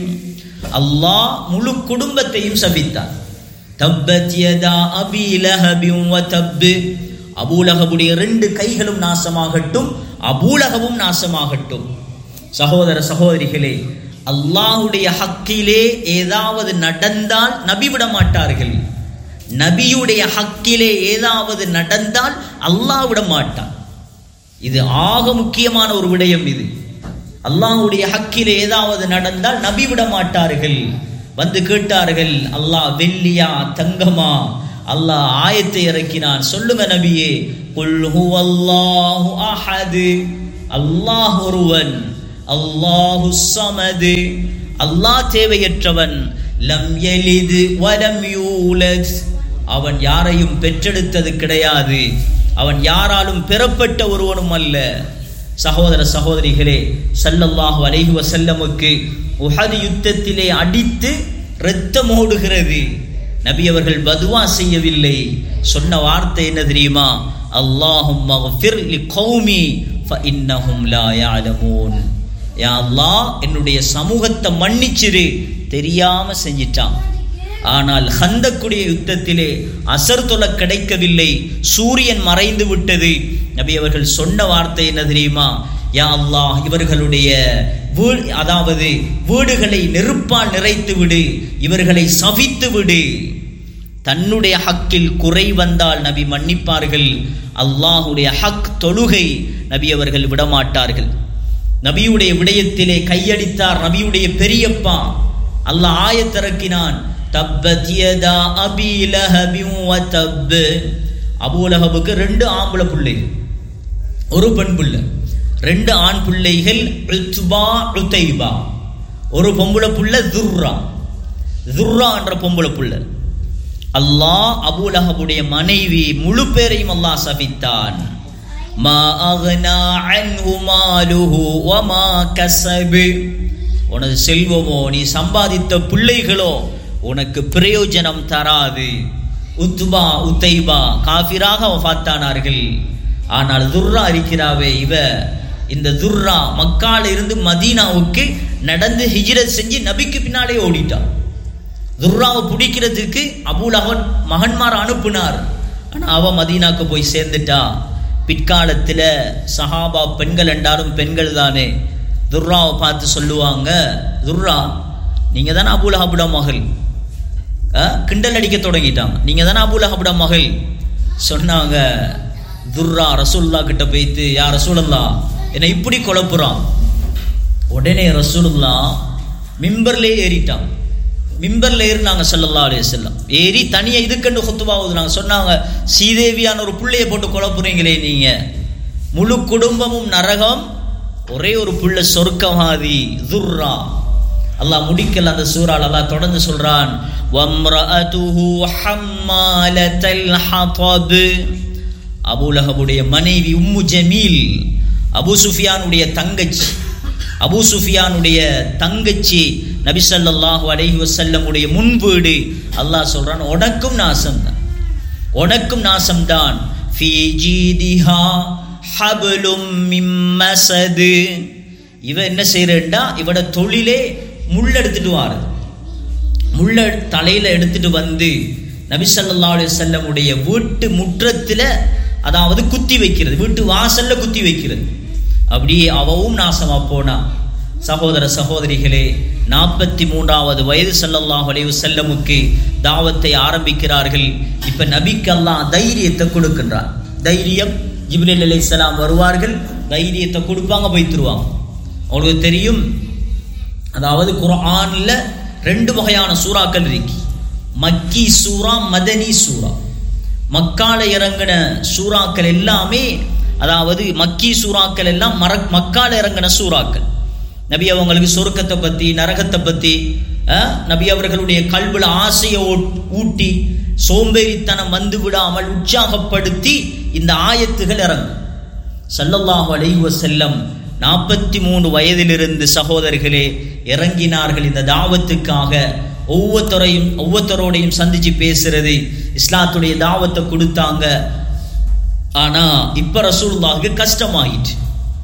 [SPEAKER 1] அல்லாஹ் முழு குடும்பத்தையும் சபித்தார். தப்பத் யதா அபீ லஹபின் வ தப். அபூலஹபுடைய 2 கைகளும் நாசமாகட்டும், அபூலஹபும் நாசமாகட்டும். சகோதர சகோதரிகளே, அல்லாஹ்வுடைய ஹக்கிலே ஏதாவது நடந்தால் நபி விட மாட்டார்கள். நபியுடைய ஹக்கிலே ஏதாவது நடந்தால் அல்லாஹ் விட மாட்டான். இது ஆக முக்கியமான ஒரு விடயம். இது அல்லாஹ்வுடைய ஹக்கிலே ஏதாவது நடந்தால் நபி விட மாட்டார்கள். வந்து கேட்டார்கள், அல்லாஹ் வெள்ளியா தங்கமா? அல்லாஹ் ஆயத்தை இறக்கினான். சொல்லுங்க நபியே, குல் ஹுவல்லாஹு அஹத், அல்லாஹ் ஒருவன், அல்லாஹு ஸமத், அல்லாஹ் தேவையற்றவன், லம் யலித் வலம் யூலத், அவன் யாரையும் பெற்றெடுத்தது கிடையாது, அவன் யாராலும் பெறப்பட்ட ஒருவனும் அல்ல. சகோதர சகோதரிகளே, ஸல்லல்லாஹு அலைஹி வஸல்லமுக்கு உஹது யுத்தத்திலே அடித்து இரத்தம் ஓடுகிறது. நபி அவர்கள் பதுவா செய்யவில்லை. சொன்ன வார்த்தை என்ன தெரியுமா? அல்லாஹும்ம ஃபிர் லிகௌமி ஃபஇன்னஹும் லா யஅலமூன். யா அல்லாஹ், என்னுடைய சமூகத்தை மன்னிச்சிரு, தெரியாம செஞ்சிட்டான். ஆனால் ஹந்தக்குடைய யுத்தத்திலே அசர் தொலை கிடைக்கவில்லை, சூரியன் மறைந்து விட்டது. நபி அவர்கள் சொன்ன வார்த்தை என்ன தெரியுமா? யா அல்லாஹ், இவர்களுடைய அதாவது வீடுகளை நெருப்பால் நிறைத்து விடு, இவர்களை சபித்து விடு. தன்னுடைய ஹக்கில் குறை வந்தால் நபி மன்னிப்பார்கள். அல்லாஹுடைய ஹக் தொழுகை நபி அவர்கள் விடமாட்டார்கள். நபியுடைய விடயத்திலே கையடித்தார் நபியுடைய பெரியப்பா. அல்லாஹ் ஆயத்திறக்கினான், தப்பத் யதா அபீ லஹபின் வ தப். அபூலஹபுக்கு 2 ஆம்பளை பிள்ளைகள், ஒரு பெண் பிள்ளை. 2 ஆண் பிள்ளைகள், உத்பா உதைபா. ஒரு பொம்பளை புள்ள துர்ரா, துர்ரா என்ற பொம்பளை புள்ள. அல்லாஹ் அபூலஹபுடைய மனைவி முழு பேரையும் அல்லாஹ் சபித்தான். மா அக்னா அன்ஹு மாலுஹு வ மா கஸப். உனது செல்வமோ, நீ சம்பாதித்த பிள்ளைகளோ உனக்கு பிரயோஜனம் தராது. உத்பா உத்தைபா காஃபிராக வஃபாத்தானார்கள். ஆனால் துர்ரா இருக்கிறாவே, இந்த துர்ரா மக்கால இருந்து மதீனாவுக்கு நடந்து ஹிஜ்ரத் செஞ்சு நபிக்கு பின்னாலே ஓடிட்டான். துர்ராவை பிடிக்கிறதுக்கு அபூலஹப் மகன்மார் அனுப்புனார். ஆனால் அவ மதீனாக்கு போய் சேர்ந்துட்டா. பிற்காலத்தில் சஹாபா பெண்கள் என்றாலும் பெண்கள் தானே, துர்ராவை பார்த்து சொல்லுவாங்க, துர்ரா நீங்கள் தானே அபூலஹபுட மகள். கிண்டல் அடிக்க தொடங்கிட்டாங்க, நீங்கள் தானே அபூலஹபுட மகள். சொன்னாங்க துர்ரா ரசூலுல்லாஹ் கிட்ட போய்த்து, யா ரசூலுல்லாஹ் என்னை இப்படி குழப்புறான். உடனே ரசூலுல்லாஹ் மிம்பர்லேயே ஏறிட்டான். மிம்பர்ல ஏறினாங்க ஸல்லல்லாஹு அலைஹி வஸல்லம். ஏறி தனியா இதுக்கண்டு குத்துபா ஓதுனாங்க. சொன்னாங்க, சீதேவியான ஒரு புள்ளையை போட்டு குழப்புறீங்களே நீங்க, முழு குடும்பமும் நரகம், ஒரே ஒரு புள்ள சொர்க்கவாதி துர்ரா. அல்லாஹ் முடிக்கல அந்த சூறால. அல்லாஹ் தொடர்ந்து சொல்றான், வம்ரஅதுஹு ஹம்மாலத்தல் ஹதப். அபூலஹபுடைய மனைவி உம்மு ஜமீல், அபூ சுஃபியானுடைய தங்கச்சி. அபூ சுஃபியானுடைய தங்கச்சி நபி ஸல்லல்லாஹு அலைஹி வஸல்லம் உடைய முன்வீடு. அல்லாஹ் சொல்றான், உனக்கும் நாசம்தான், உனக்கும் நாசம்தான். ஃபீ ஜீதிஹா ஹப்லும் மின் மஸத். இவ என்ன செய்யறா, இவட தொழிலே முள் எடுத்துட்டு வாரு. முள்ள தலையில எடுத்துட்டு வந்து நபி ஸல்லல்லாஹு அலைஹி வஸல்லம் உடைய வீட்டு முற்றத்துல, அதாவது குத்தி வைக்கிறது, வீட்டு வாசல்ல குத்தி வைக்கிறது. அப்படியே அவவும் நாசமா போனா. சகோதர சகோதரிகளே, 43வது வயது ஸல்லல்லாஹு அலைஹி வஸல்லமுக்கு தாவத்தை ஆரம்பிக்கிறார்கள். இப்ப நபிக்கு அல்லாஹ் தைரியத்தை கொடுக்கின்றார். தைரியம், ஜிப்ரீல் அலைஹிஸ்ஸலாம் வருவார்கள், தைரியத்தை கொடுப்பாங்க, போய்த்துருவாங்க. உங்களுக்கு தெரியும், அதாவது குர்ஆன்ல 2 வகையான சூறாக்கள் இருக்கு. மக்கி சூரா, மதனி சூரா. மக்கால இறங்கின சூறாக்கள் எல்லாமே, அதாவது மக்கி சூறாக்கள் எல்லாம் மக்கால இறங்கின சூறாக்கள். நபி அவங்களுக்கு சொர்க்கத்தை பத்தி, நரகத்தை பத்தி, நபி அவர்களுடைய கல்வில ஆசையை ஊட்டி சோம்பேறித்தனம் வந்து விடாமல் உற்சாகப்படுத்தி இந்த ஆயத்துகள் இறங்கும். ஸல்லல்லாஹு அலைஹி வஸல்லம் 43 வயதிலிருந்து சகோதரர்களே இறங்கினார்கள் இந்த தாவத்துக்காக. ஒவ்வொருத்தரோடையும் சந்திச்சு பேசுறது, இஸ்லாத்துடைய தாவத்தை கொடுத்தாங்க. ஆனா இப்ப ரசூலுல்லாஹ்க்கு கஷ்டமாகிட்டு,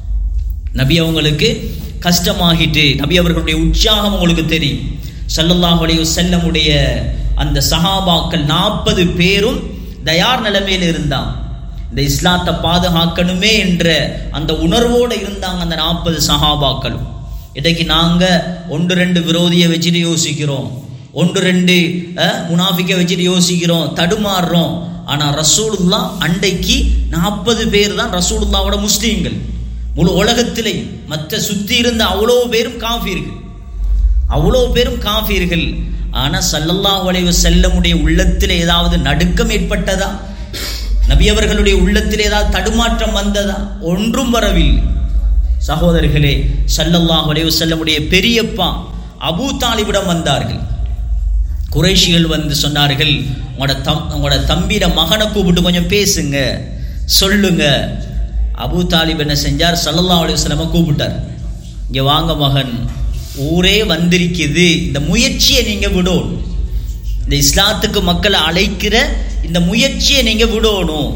[SPEAKER 1] நபி அவங்களுக்கு கஷ்டமாகிட்டு. நபி அவர்களுடைய உற்சாகம் உங்களுக்கு தெரியும். ஸல்லல்லாஹு அலைஹி வஸல்லம் உடைய அந்த சஹாபாக்கள் 40 பேரும் தயார் நிலைமையில் இருந்தாங்க. இந்த இஸ்லாத்தை பாதுகாக்கணுமே என்ற அந்த உணர்வோடு இருந்தாங்க அந்த 40 சஹாபாக்களும். இன்றைக்கு நாங்க 1-2 விரோதியை வச்சுட்டு யோசிக்கிறோம், 1-2 முனாஃபிக்கை வச்சுட்டு யோசிக்கிறோம், தடுமாறுறோம். ஆனா ரசூலுல்லாஹ் அன்றைக்கு 40 பேர் தான் ரசூலுல்லாவோட முஸ்லீம்கள். முழு உலகத்திலே மற்ற சுத்தி இருந்த அவ்வளோ பேரும் காஃபிர்கள், அவ்வளோ பேரும் காஃபிர்கள். ஆனா ஸல்லல்லாஹு அலைஹி வஸல்லமுடைய உள்ளத்தில் ஏதாவது நடுக்கம் ஏற்பட்டதா? நபி அவர்களுடைய உள்ளத்தில் ஏதாவது தடுமாற்றம் வந்ததா? ஒன்றும் வரவில்லை. சகோதரர்களே, ஸல்லல்லாஹு அலைஹி வஸல்லமுடைய பெரியப்பா அபூ தாலிபிடம் வந்தார்கள். குறைஷிகள் வந்து சொன்னார்கள், உங்களோட தம்பியிட மகனை கூப்பிட்டு கொஞ்சம் பேசுங்க, சொல்லுங்க. அபூ தாலிப் என்ன செஞ்சார், ஸல்லல்லாஹு அலைஹி வஸல்லம் கூப்பிட்டார். இங்க வாங்க மகன், ஊரே வந்திருக்குது, இந்த முயற்சியை நீங்க விடணும். இந்த இஸ்லாத்துக்கு மக்களை அழைக்கிற இந்த முயற்சியை நீங்க விடணும்.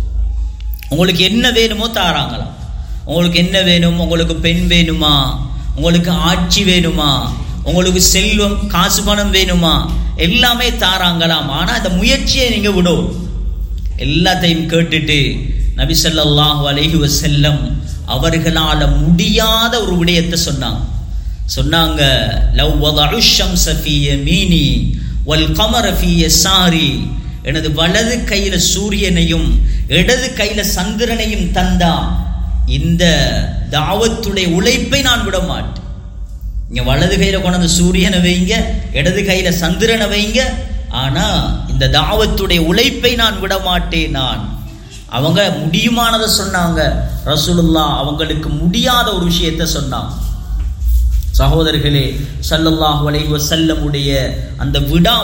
[SPEAKER 1] உங்களுக்கு என்ன வேணுமோ தாராங்களாம். உங்களுக்கு என்ன வேணும்? உங்களுக்கு பெண் வேணுமா? உங்களுக்கு ஆட்சி வேணுமா? உங்களுக்கு செல்வம், காசு பணம் வேணுமா? எல்லாமே தாராங்களாம். ஆனா இந்த முயற்சியை நீங்க விடணும். எல்லாத்தையும் கேட்டுட்டு நபி ஸல்லல்லாஹு அலைஹி வஸல்லம் அவர்களால முடியாத ஒரு விடயத்தை சொன்னாங்க. லவ் வதஉ ஷம்ஸ ஃபீ யமீனி வல் கமர ஃபீ யஸாரி. எனது வலது கையில சூரியனையும் இடது கையில சந்திரனையும் தந்தா இந்த தாவத்துடைய உழைப்பை நான் விட மாட்டேன். இங்க வலது கையில கொண்டு சூரியனை வைங்க, இடது கையில சந்திரனை வைங்க, ஆனா இந்த தாவத்துடைய உழைப்பை நான் விட மாட்டேன். அவங்க முடியுமானதை சொன்னாங்க. ரசூலுல்லாஹ் அவங்களுக்கு முடியாத ஒரு விஷயத்தை சொன்னாங்க. சகோதரர்களே, ஸல்லல்லாஹு அலைஹி வஸல்லமுடைய அந்த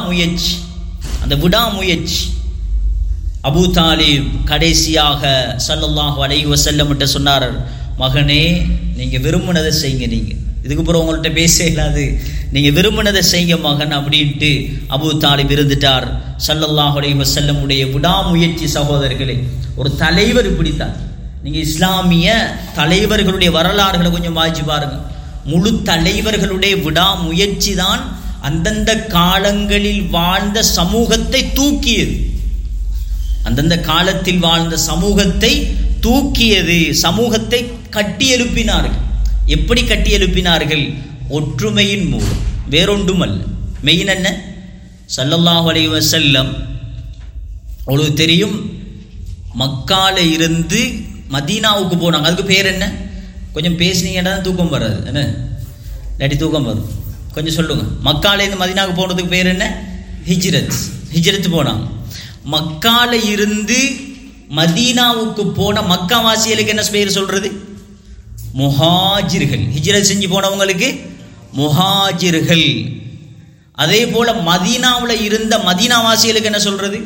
[SPEAKER 1] விடாமுயற்சி அபூ தாலிப் கடைசியாக ஸல்லல்லாஹு அலைஹி வஸல்லம் கிட்ட சொன்னார், மகனே நீங்க விரும்பினதை செய்யுங்க, நீங்க இதுக்கு அப்புறம் உங்கள்கிட்ட பேச இல்லாது, நீங்கள் விரும்பினதை செய்ய மகன் அப்படின்ட்டு அபூ தாலிப் இருந்துட்டார். ஸல்லல்லாஹு அலைஹி வஸல்லம் உடைய விடாமுயற்சி சகோதரர்களே. ஒரு தலைவர் இப்படித்தான். நீங்கள் இஸ்லாமிய தலைவர்களுடைய வரலாறுகளை கொஞ்சம் வாய்ச்சி பாருங்க. முழு தலைவர்களுடைய விடாமுயற்சி தான் அந்தந்த காலங்களில் வாழ்ந்த சமூகத்தை தூக்கியது. அந்தந்த காலத்தில் வாழ்ந்த சமூகத்தை தூக்கியது. சமூகத்தை கட்டி எழுப்பினார்கள். எப்படி கட்டி எழுப்பினார்கள்? ஒற்றுமையின் மூலம், வேறொன்றும் அல்ல. மெயின் என்ன? ஸல்லல்லாஹு அலைஹி வஸல்லம் உங்களுக்கு தெரியும், மக்கால இருந்து மதீனாவுக்கு போனாங்க. அதுக்கு பேர் என்ன? கொஞ்சம் பேசினீங்கன்னா தூக்கம் வராது, என்ன இல்லாட்டி தூக்கம் வரும். கொஞ்சம் சொல்லுங்க. மக்கால இருந்து மதீனாவுக்கு போனதுக்கு பேர் என்ன? ஹிஜ்ரத். ஹிஜ்ரத் போனாங்க. மக்கால இருந்து மதீனாவுக்கு போன மக்காவாசிகளுக்கு என்ன பேர் சொல்றது? முஹாஜிர்கள். ஹிஜ்ரத் செஞ்சு போனவங்களுக்கு முஹாஜிர்கள். அதே போல மதீனாவில் இருந்த மதீனாவாசிகளுக்கு என்ன சொல்றது?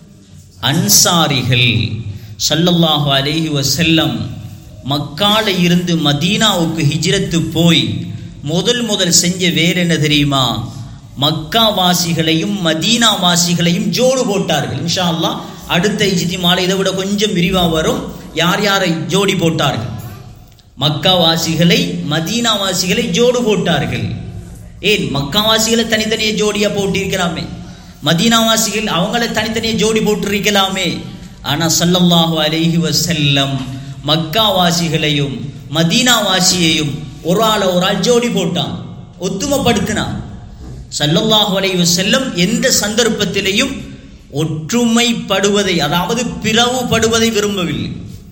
[SPEAKER 1] அன்சாரிகள். ஸல்லல்லாஹு அலைஹி வஸல்லம் மக்கால இருந்து மதீனாவுக்கு ஹிஜ்ரத்து போய் முதல் செஞ்ச வேறு என்ன தெரியுமா? மக்காவாசிகளையும் மதீனாவாசிகளையும் ஜோடு போட்டார்கள். இன்ஷா அல்லாஹ் அடுத்த இஜ்திமால இதை விட கொஞ்சம் விரிவாக வரும். யார் யாரை ஜோடி போட்டார்கள்? மக்காவாசிகளை மதீனாவாசிகளை ஜோடு போட்டார்கள். ஏன் மக்காவாசிகளை தனித்தனியே ஜோடியா போட்டிருக்கலாமே, மதீனாவாசிகள் அவங்கள தனித்தனியே ஜோடி போட்டிருக்கலாமே. ஆனால் ஸல்லல்லாஹு அலைஹி வஸல்லம் மக்காவாசிகளையும் மதீனாவாசியையும் ஒரு ஆள் ஜோடி போட்டான், ஒத்துமைப்படுத்தினான். ஸல்லல்லாஹு அலைஹி வஸல்லம் எந்த சந்தர்ப்பத்திலையும் ஒற்றுமைப்படுவதை, அதாவது பிளவுபடுவதை விரும்பவில்லை.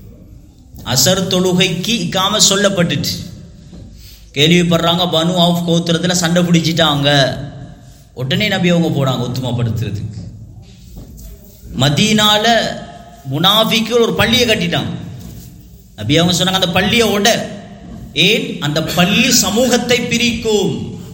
[SPEAKER 1] அசர் தொழுகைக்கு இக்காம சொல்லப்பட்டுச்சு. கேள்விப்படுறாங்க, பனு ஆஃப் கோத்திரத்தில் சண்டை பிடிச்சிட்டாங்க. உடனே நபி அவங்க போனாங்க ஒத்துமைப்படுத்துறதுக்கு. மதீனால முனாஃபிக்குகள் ஒரு பள்ளியை கட்டிட்டாங்க. நபி அவங்க சொன்னாங்க அந்த பள்ளியை உட. ஏன்? அந்த பள்ளி சமூகத்தை பிரிக்கும்.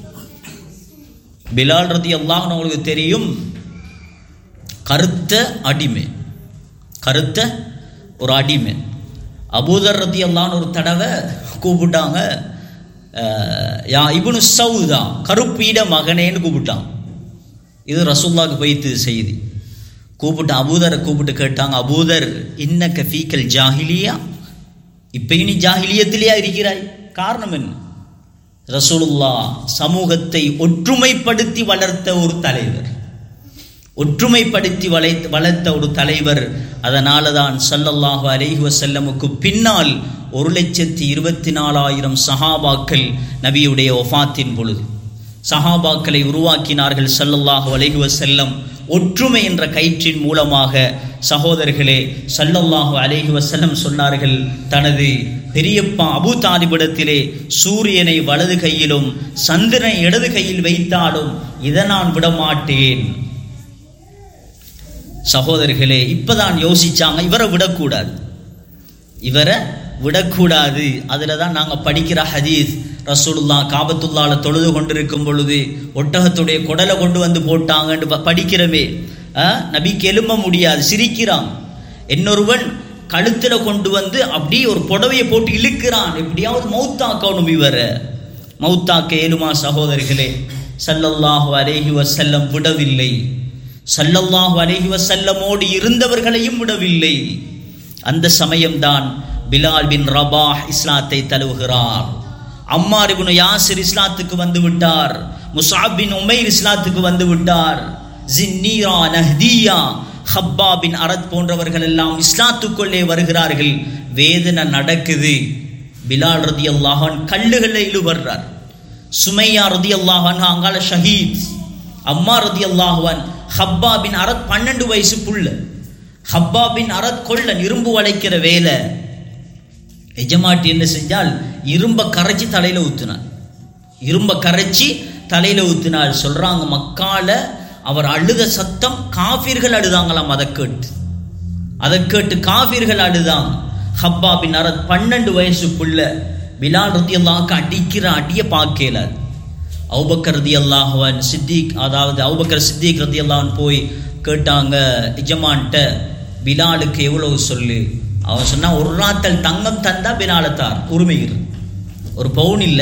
[SPEAKER 1] பிலால் ரலியல்லாஹு அன்ஹு உங்களுக்கு தெரியும், கருத்த அடிமை, கருத்த ஒரு அடிமை. அபூதர் ரலியல்லாஹு அன்ஹு ஒரு தடவை கூப்பிட்டாங்க, யா இப்னு சௌதா, கருப்பீட மகனேன்னு கூப்பிட்டாங்க. இது ரசூலுல்லாஹ்க்கு போயிட்டு செய்தி. கூப்பிட்டு அபூதரை கூப்பிட்டு கேட்டாங்க, அபூதர் இன்னக ஃபீக்கல் ஜாஹிலியா, இப்பயும் நீ ஜாஹிலியத்திலேயா இருக்கிறாய்? காரணம் என்ன? ரசூலுல்லாஹ் சமூகத்தை ஒற்றுமைப்படுத்தி வளர்த்த ஒரு தலைவர், ஒற்றுமைப்படுத்தி வளர்த்த ஒரு தலைவர். அதனால தான் ஸல்லல்லாஹு அலைஹி வஸல்லமுக்கு பின்னால் 1,24,000 சஹாபாக்கள் நபியுடைய வஃபாத்தின் பொழுது சஹாபாக்களை உருவாக்கினார்கள் ஸல்லல்லாஹு அலைஹி வஸல்லம். ஒற்றுமை என்ற கயிற்றின் மூலமாக சகோதரர்களே, ஸல்லல்லாஹு அலைஹி வஸல்லம் சொன்னார்கள், தனது பெரியப்பா அபூ தாலிபிடத்திலே சூரியனை வலது கையிலும் சந்திரனை இடது கையில் வைத்தாலும் இதை நான் விடமாட்டேன். சகோதரர்களே, இப்பதான் யோசிச்சாங்க, இவரை விடக்கூடாது, இவரை விடக்கூடாது. அதில் தான் நாங்கள் படிக்கிற ஹதீஸ், ரசூலுல்லாஹ் காபத்துல்லாஹ்ல தொழுது கொண்டிருக்கும் பொழுது ஒட்டகத்துடைய குடலை கொண்டு வந்து போட்டாங்கன்னு படிக்கிறமே. நபிக்கு எழும்ப முடியாது, சிரிக்கிறான். இன்னொருவன் கழுத்தில் கொண்டு வந்து அப்படியே ஒரு புடவையை போட்டு இழுக்கிறான், எப்படியாவது மௌத்தாக்கணும். இவரை மௌத்தாக்க ஏழுமா? சகோதரர்களே, ஸல்லல்லாஹு அலைஹி வஸல்லம் விடவில்லை. ஸல்லல்லாஹு அலைஹி வஸல்லமோடு இருந்தவர்களையும் விடவில்லை. அந்த சமயம்தான் பிலால் பின் ரபாஹ் இஸ்லாத்தை தழுவுகிறார். அம்மார் இப்னு யாசிர் இஸ்லாத்துக்கு வந்து விட்டார். முஸ்அப் பின் உமைர் இஸ்லாத்துக்கு வந்து விட்டார். ஜின்னீரா, நஹ்தியா, ஹப்பா பின் அரத் போன்றவர்கள் எல்லாம் இஸ்லாத்துக்குள்ளே வருகிறார்கள். வேதனை நடக்குது. பிலால் ரலியல்லாஹு அன்ஹு கல்லுகளை இழுவர்றார். சுமையா ரலியல்லாஹு அன்ஹா அங்கால ஷஹீத். அம்மா ரலியல்லாஹு அன்ஹு ஹப்பா பின் அரத் 12 வயசு புள்ள. ஹப்பா பின் அரத் கொள்ளன், இரும்பு வளைக்கிற வேலை. எஜமாட்டி என்ன செஞ்சால், இரும்ப கரைச்சி தலையில ஊத்தினார். இரும்ப கரைச்சி தலையில ஊத்தினார். சொல்றாங்க, மக்கால அவர் அழுத சத்தம் காஃபிர்கள் அழுதாங்களாம். அதை கேட்டு காஃபிர்கள் அழுதாங்க. ஹப்பா பின் அரத் 12 வயசு புள்ள. பிலால் ரலியல்லாஹு அடிக்கிற அடியை பார்க்கலாது. அபூபக்கர் ரலியல்லாஹு அன்ஹு சித்திக், அதாவது அபூபக்கர் சித்திக் ரலியல்லாஹு அன்ஹு போய் கேட்டாங்க எஜமான்ட்ட, பிலாலுக்கு எவ்வளவு சொல்லு. அவன் சொன்னா, ஒரு ராத்தல் தங்கம் தந்தா பிலாலத்தார் உரிமைகள், ஒரு பவுன் இல்லை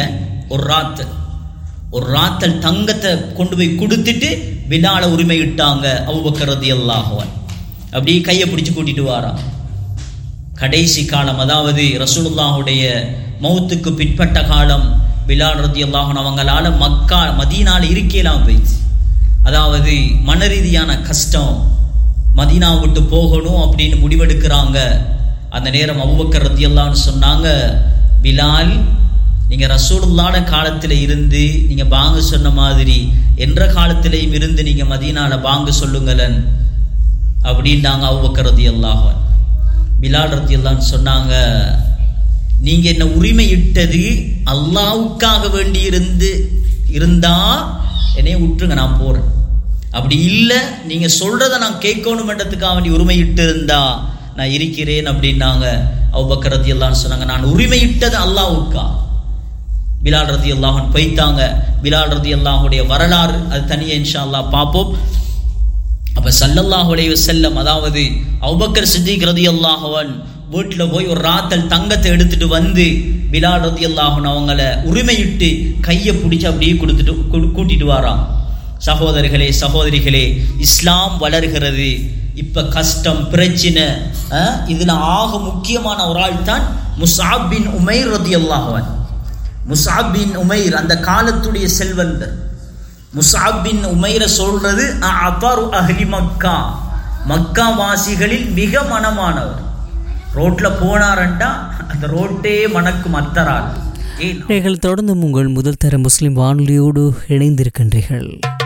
[SPEAKER 1] ஒரு ராத்தல் தங்கத்தை கொண்டு போய் கொடுத்துட்டு பிலாலை உரிமையிட்டாங்க அபூபக்கர் ரலியல்லாஹு அன்ஹு. அப்படியே கையை பிடிச்சு கூட்டிட்டு வாரான். கடைசி காலம், அதாவது ரசூலுல்லாஹுடைய மௌத்துக்கு பிற்பட்ட காலம், பிலால் ரலியல்லாஹு அன்ஹு அவங்களால மதீனால இருக்கலாம் போயிடுச்சு. அதாவது மன ரீதியான கஷ்டம், மதீனா விட்டு போகணும் அப்படின்னு முடிவெடுக்கிறாங்க. அந்த நேரம் அபூபக்கர் ரலியல்லாஹு அன்ஹு சொன்னாங்க, பிலால், நீங்க ரசூலுல்லாஹ் காலத்துல இருந்து நீங்க பாங்கு சொன்ன மாதிரி என்ற காலத்திலையும் இருந்து நீங்க மதீனால பாங்கு சொல்லுங்களேன் அப்படின்ட்டாங்க அபூபக்கர் ரலியல்லாஹு அன்ஹு. பிலால் ரலியல்லாஹு அன்ஹு சொன்னாங்க, நீங்க என்ன உரிமையிட்டது அல்லாஹ்வுக்காக வேண்டி இருந்தா என்னைய விட்டுருங்க, நான் போறேன். அப்படி இல்லை, நீங்க சொல்றதை நான் கேட்கணும்ன்றதுக்காக வேண்டி உரிமையிட்டு இருந்தா நான் இருக்கிறேன் அப்படின்னாங்க. அபூபக்கர் ரலியல்லாஹு அன்ஹு சொன்னாங்க, நான் உரிமையிட்டது அல்லாஹ்வுக்கா. பிலால் ரலியல்லாஹு அன்ஹு போய்த்தாங்க. பிலால் ரலியல்லாஹுடைய வரலாறு அது தனியே இன்ஷா அல்லாஹ் பார்ப்போம். அப்ப ஸல்லல்லாஹு அலைஹி வஸல்லம், அதாவது அபூபக்கர் சித்திக் ரலியல்லாஹு அன்ஹு வீட்டில் போய் ஒரு ராத்தல் தங்கத்தை எடுத்துட்டு வந்து பிலால் ரலியல்லாஹு அன்ஹு அவங்கள உரிமையிட்டு கையை பிடிச்சி அப்படியே கூட்டிட்டு வாரான். சகோதரர்களே சகோதரிகளே, இஸ்லாம் வளர்கிறது. இப்ப கஷ்டம் பிரச்சனை, இதுல ஆக முக்கியமான ஒரு ஆள் தான் முஸ்அப் பின் உமைர் ரலியல்லாஹு அன்ஹு. முஸ்அப் பின் உமைர் அந்த காலத்துடைய செல்வந்தர். முஸ்அப் பின் உமைர சொல்றது அபரு அஹ்லி மக்கா, மக்கா வாசிகளில் மிக மனமானவர். ரோட்ல போனாரண்டா அந்த ரோட்டே மணக்கும் அத்தரால்.
[SPEAKER 2] நீங்கள் தொடர்ந்து உங்கள் முதல் தர முஸ்லிம் வானொலியோடு இணைந்திருக்கின்றீர்கள்.